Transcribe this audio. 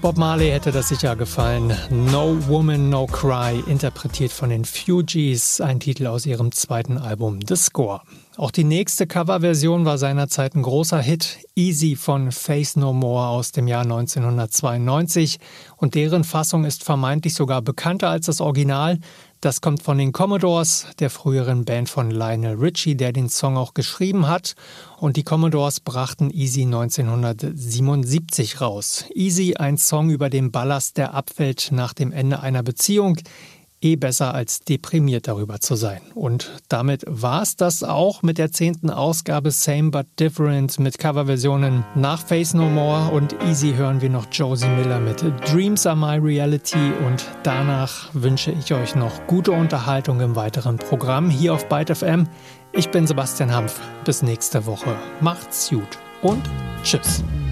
Bob Marley hätte das sicher gefallen. No Woman, No Cry, interpretiert von den Fugees, ein Titel aus ihrem zweiten Album The Score. Auch die nächste Coverversion war seinerzeit ein großer Hit, Easy von Faith No More aus dem Jahr 1992. Und deren Fassung ist vermeintlich sogar bekannter als das Original. Das kommt von den Commodores, der früheren Band von Lionel Richie, der den Song auch geschrieben hat. Und die Commodores brachten Easy 1977 raus. Easy, ein Song über den Ballast, der abfällt nach dem Ende einer Beziehung. Besser als deprimiert darüber zu sein. Und damit war es das auch mit der 10. Ausgabe Same But Different mit Coverversionen. Nach Faith No More und Easy hören wir noch Josie Miller mit Dreams Are My Reality und danach wünsche ich euch noch gute Unterhaltung im weiteren Programm hier auf Byte FM. Ich bin Sebastian Hampf. Bis nächste Woche. Macht's gut und tschüss.